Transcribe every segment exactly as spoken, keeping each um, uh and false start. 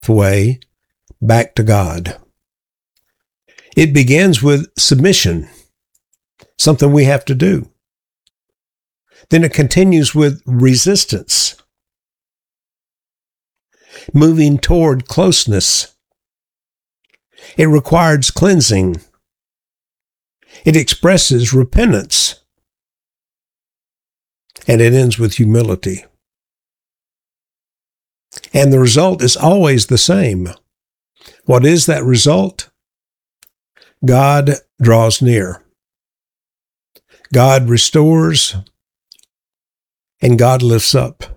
pathway back to God. It begins with submission, something we have to do. Then it continues with resistance, moving toward closeness. It requires cleansing. It expresses repentance. And it ends with humility. And the result is always the same. What is that result? God draws near. God restores. And God lifts up.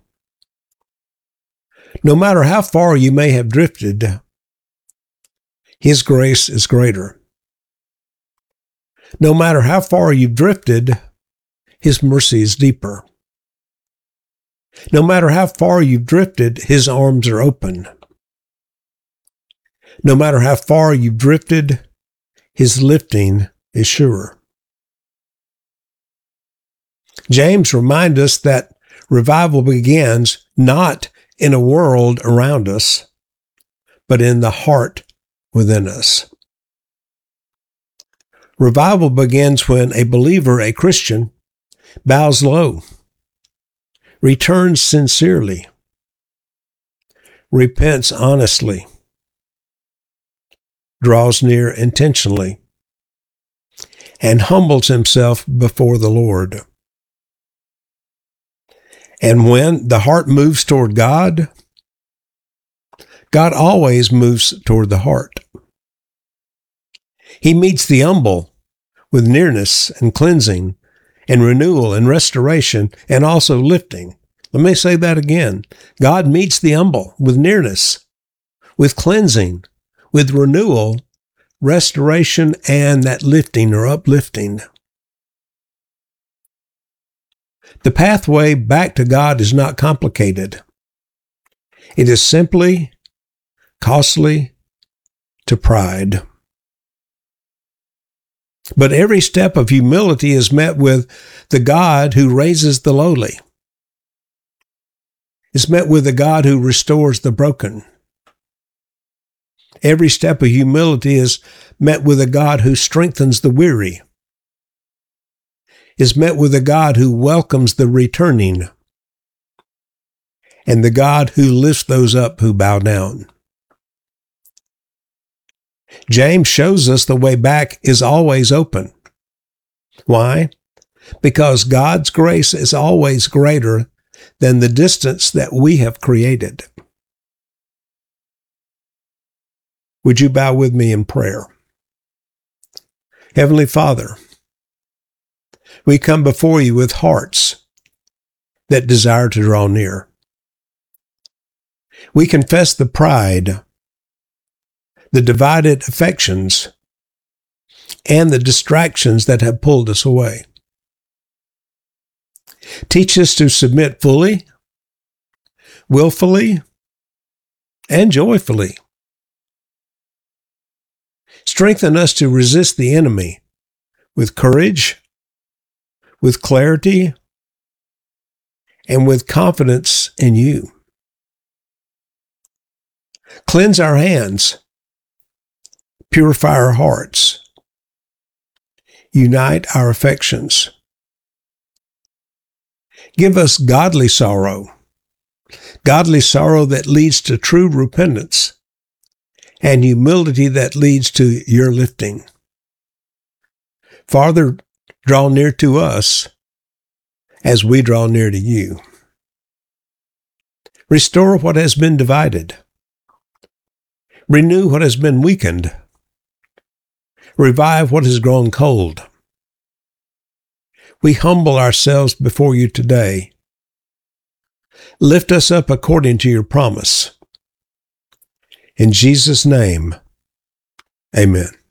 No matter how far you may have drifted, His grace is greater. No matter how far you've drifted, His mercy is deeper. No matter how far you've drifted, His arms are open. No matter how far you've drifted, His lifting is sure. James reminds us that revival begins not in a world around us, but in the heart within us. Revival begins when a believer, a Christian, bows low, returns sincerely, repents honestly, draws near intentionally, and humbles himself before the Lord. And when the heart moves toward God, God always moves toward the heart. He meets the humble with nearness and cleansing and renewal and restoration and also lifting. Let me say that again. God meets the humble with nearness, with cleansing, with renewal, restoration, and that lifting or uplifting. The pathway back to God is not complicated. It is simply costly to pride. But every step of humility is met with the God who raises the lowly. It's met with the God who restores the broken. Every step of humility is met with a God who strengthens the weary. Is met with a God who welcomes the returning. And the God who lifts those up who bow down. James shows us the way back is always open. Why? Because God's grace is always greater than the distance that we have created. Would you bow with me in prayer? Heavenly Father, we come before you with hearts that desire to draw near. We confess the pride, the divided affections, and the distractions that have pulled us away. Teach us to submit fully, willfully, and joyfully. Strengthen us to resist the enemy with courage, with clarity, and with confidence in you. Cleanse our hands, purify our hearts, unite our affections. Give us godly sorrow, godly sorrow that leads to true repentance, and humility that leads to your lifting. Father, draw near to us as we draw near to you. Restore what has been divided. Renew what has been weakened. Revive what has grown cold. We humble ourselves before you today. Lift us up according to your promise. In Jesus' name, amen.